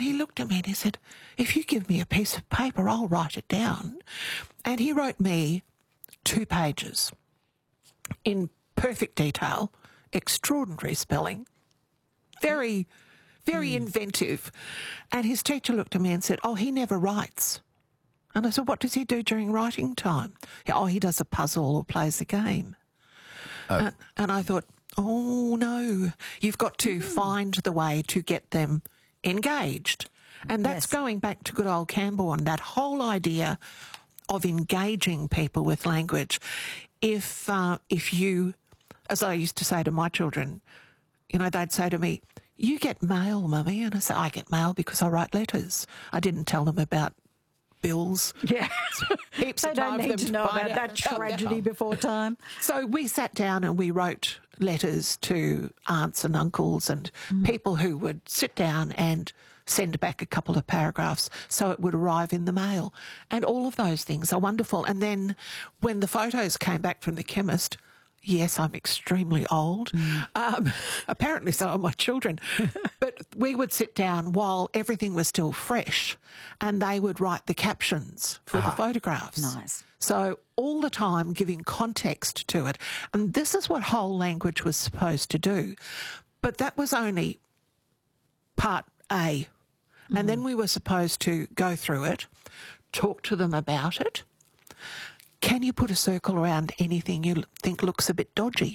And he looked at me and he said, if you give me a piece of paper, I'll write it down. And he wrote me 2 pages in perfect detail, extraordinary spelling, very, very inventive. And his teacher looked at me and said, oh, he never writes. And I said, what does he do during writing time? Oh, he does a puzzle or plays a game. And I thought, oh, no, you've got to find the way to get them engaged. And that's going back to good old Camborne, that whole idea of engaging people with language. If you, as I used to say to my children, you know, they'd say to me, you get mail, Mummy. And I say, I get mail because I write letters. I didn't tell them about bills. Yeah. Heaps They of don't time for need them to know find about that tragedy before time. So we sat down and we wrote letters to aunts and uncles and people who would sit down and send back a couple of paragraphs so it would arrive in the mail. And all of those things are wonderful. And then when the photos came back from the chemist, yes, I'm extremely old. Apparently so are my children. But we would sit down while everything was still fresh and they would write the captions for the photographs. Nice. So all the time giving context to it. And this is what whole language was supposed to do. But that was only part A. And then we were supposed to go through it, talk to them about it. Can you put a circle around anything you think looks a bit dodgy?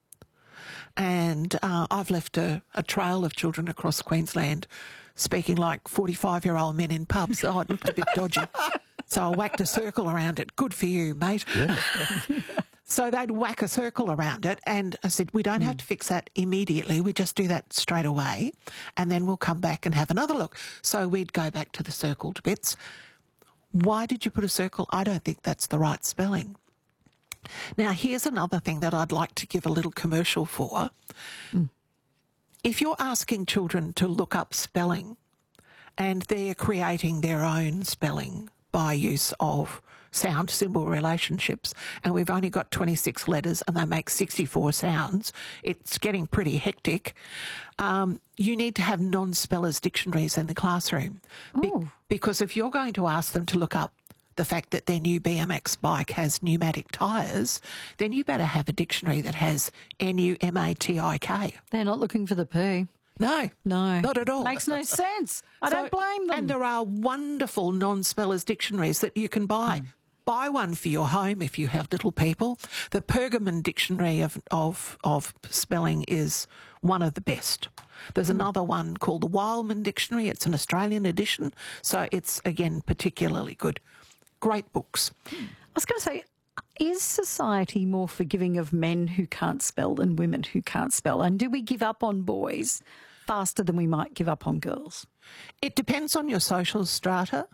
And I've left a trail of children across Queensland speaking like 45-year-old men in pubs. Oh, it looked a bit dodgy. So I whacked a circle around it. Good for you, mate. Yeah. So they'd whack a circle around it and I said, we don't have to fix that immediately. We just do that straight away and then we'll come back and have another look. So we'd go back to the circled bits. Why did you put a circle? I don't think that's the right spelling. Now, here's another thing that I'd like to give a little commercial for. If you're asking children to look up spelling and they're creating their own spelling by use of sound symbol relationships, and we've only got 26 letters and they make 64 sounds, it's getting pretty hectic. You need to have non-spellers dictionaries in the classroom. Because if you're going to ask them to look up the fact that their new BMX bike has pneumatic tyres, then you better have a dictionary that has N-U-M-A-T-I-K. They're not looking for the P. No, not at all. Makes no sense. I don't blame them. And there are wonderful non-spellers dictionaries that you can buy. Buy one for your home if you have little people. The Pergamon Dictionary of spelling is one of the best. There's another one called the Wildman Dictionary. It's an Australian edition, so it's, again, particularly good. Great books. I was going to say, is society more forgiving of men who can't spell than women who can't spell? And do we give up on boys faster than we might give up on girls? It depends on your social strata.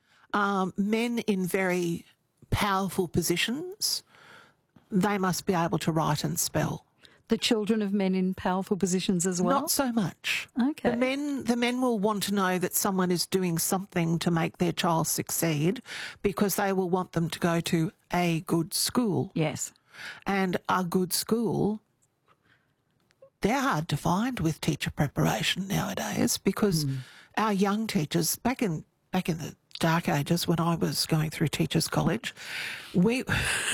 Men in very powerful positions, they must be able to write and spell. The children of men in powerful positions as well? Not so much. Okay. The men will want to know that someone is doing something to make their child succeed because they will want them to go to a good school. Yes. And a good school, they're hard to find with teacher preparation nowadays because our young teachers, back in the dark ages when I was going through teachers' college, we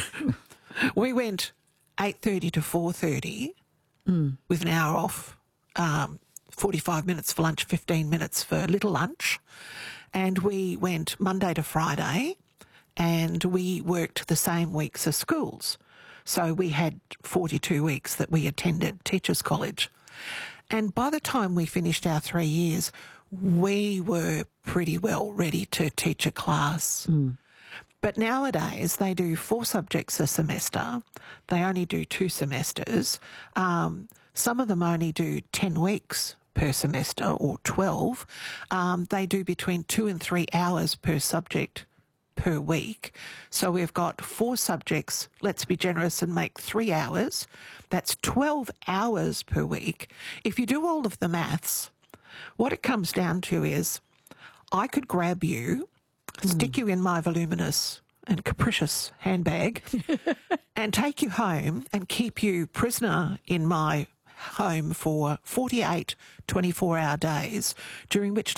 went 8:30 to 4:30 with an hour off, 45 minutes for lunch, 15 minutes for little lunch. And we went Monday to Friday and we worked the same weeks as schools. So we had 42 weeks that we attended teachers' college. And by the time we finished our 3 years, we were pretty well ready to teach a class. But nowadays they do 4 subjects a semester. They only do 2 semesters. Some of them only do 10 weeks per semester or 12. They do between 2 and 3 hours per subject per week. So we've got 4 subjects. Let's be generous and make 3 hours. That's 12 hours per week. If you do all of the maths, what it comes down to is I could grab you, stick you in my voluminous and capricious handbag and take you home and keep you prisoner in my home for 48 24-hour days, during which